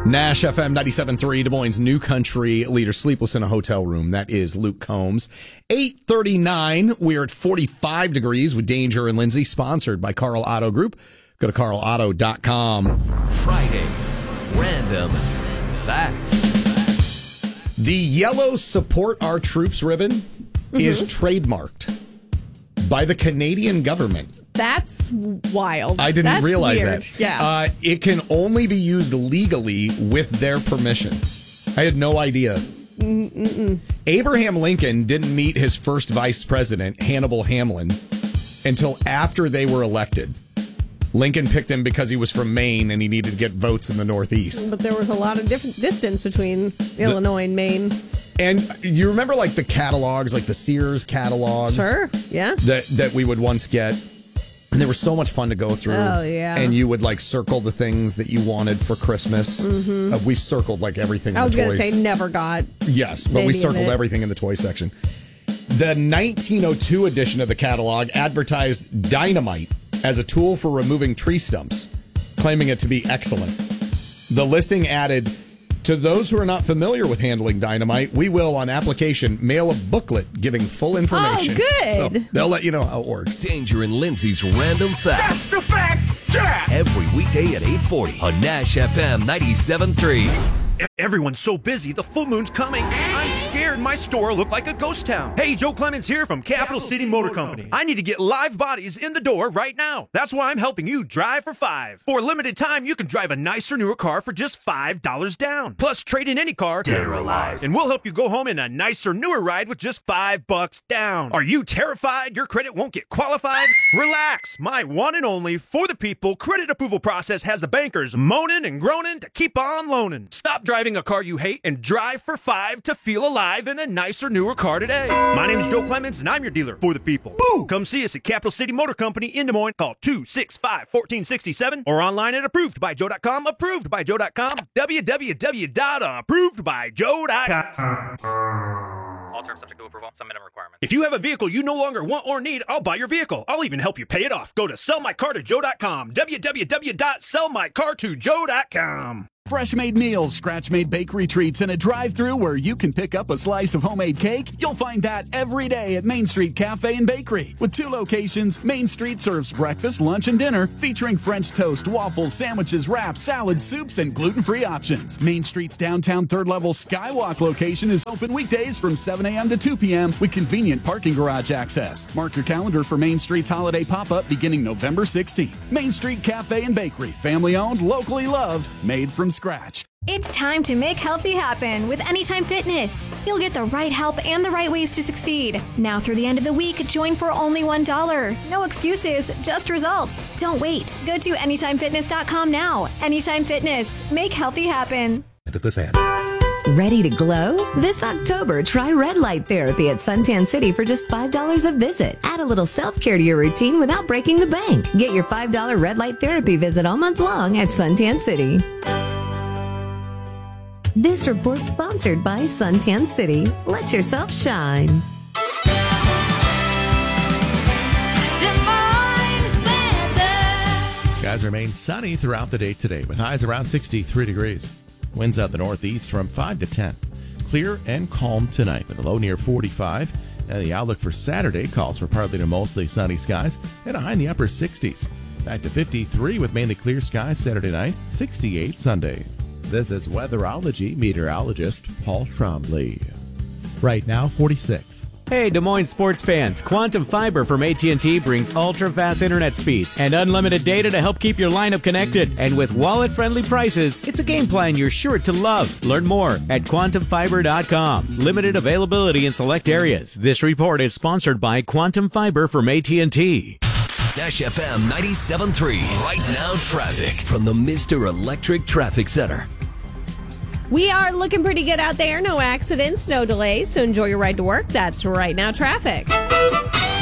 Nash FM 97.3, Des Moines' new country leader, sleepless in a hotel room. That is Luke Combs. 8:39, we're at 45 degrees with Danger and Lindsay, sponsored by Carl Auto Group. Go to carlauto.com. Fridays, random facts. The yellow Support Our Troops ribbon is trademarked by the Canadian government. That's wild. I didn't realize weird. that. Yeah. It can only be used legally with their permission. I had no idea. Abraham Lincoln didn't meet his first vice president, Hannibal Hamlin, until after they were elected. Lincoln picked him because he was from Maine and he needed to get votes in the Northeast. But there was a lot of different distance between Illinois and Maine. And you remember like the catalogs, like the Sears catalog? Sure, yeah. That we would once get. And they were so much fun to go through. Oh, yeah. And you would like circle the things that you wanted for Christmas. We circled like everything in the toys. I was going to say never got. Yes, but we circled everything in the toy section. The 1902 edition of the catalog advertised dynamite as a tool for removing tree stumps, claiming it to be excellent. The listing added, to those who are not familiar with handling dynamite, we will, on application, mail a booklet giving full information. Oh, good. So they'll let you know how it works. Danger and Lindsay's Random Facts. That's the fact, Jack! Every weekday at 8:40 on Nash FM 97.3. Everyone's so busy, the full moon's coming. I'm scared my store will look like a ghost town. Hey, Joe Clemens here from Capital City Motor Company. I need to get live bodies in the door right now. That's why I'm helping you drive for $5. For a limited time, you can drive a nicer, newer car for just $5 down. Plus, trade in any car, dead or alive, and we'll help you go home in a nicer, newer ride with just $5 down. Are you terrified your credit won't get qualified? Relax. My one and only for the people credit approval process has the bankers moaning and groaning to keep on loaning. Stop driving a car you hate and drive for $5 to feel alive in a nicer, newer car today. My name's Joe Clemens, and I'm your dealer for the people. Boo! Come see us at Capital City Motor Company in Des Moines. Call 265-1467 or online at approvedbyjoe.com. Approvedbyjoe.com. www.approvedbyjoe.com. All terms subject to approval. Some minimum requirements. If you have a vehicle you no longer want or need, I'll buy your vehicle. I'll even help you pay it off. Go to sellmycartojoe.com. www.sellmycartojoe.com. Fresh-made meals, scratch-made bakery treats, and a drive-thru where you can pick up a slice of homemade cake? You'll find that every day at Main Street Cafe and Bakery. With 2 locations, Main Street serves breakfast, lunch, and dinner, featuring French toast, waffles, sandwiches, wraps, salads, soups, and gluten-free options. Main Street's downtown third-level Skywalk location is open weekdays from 7 a.m. to 2 p.m. with convenient parking garage access. Mark your calendar for Main Street's holiday pop-up beginning November 16th. Main Street Cafe and Bakery, family-owned, locally loved, made from scratch. It's time to make healthy happen with Anytime Fitness. You'll get the right help and the right ways to succeed. Now through the end of the week, join for only $1. No excuses, just results. Don't wait. Go to AnytimeFitness.com now. Anytime Fitness. Make healthy happen. End of this ad. Ready to glow? This October, try red light therapy at Suntan City for just $5 a visit. Add a little self-care to your routine without breaking the bank. Get your $5 red light therapy visit all month long at Suntan City. This report sponsored by Suntan City. Let yourself shine. Skies remain sunny throughout the day today with highs around 63 degrees. Winds out the northeast from 5 to 10. Clear and calm tonight with a low near 45. And the outlook for Saturday calls for partly to mostly sunny skies and a high in the upper 60s. Back to 53 with mainly clear skies Saturday night, 68 Sunday. This is Weatherology meteorologist Paul Trombley. Right now, 46. Hey, Des Moines sports fans. Quantum Fiber from AT&T brings ultra-fast internet speeds and unlimited data to help keep your lineup connected. And with wallet-friendly prices, it's a game plan you're sure to love. Learn more at quantumfiber.com. Limited availability in select areas. This report is sponsored by Quantum Fiber from AT&T. Nash FM 97.3. Right now traffic from the Mr. Electric Traffic Center. We are looking pretty good out there. No accidents, no delays. So enjoy your ride to work. That's Right Now Traffic.